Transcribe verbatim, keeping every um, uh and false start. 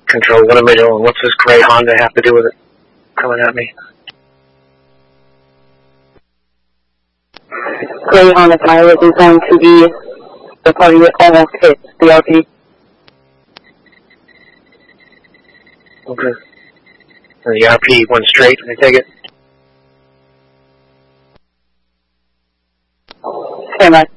Control, what am I doing? What's this gray Honda have to do with it? Coming at me. Gray Honda pilot is going to be the party that almost hit the R P. Okay. And the R P went straight, I take it? Stand by.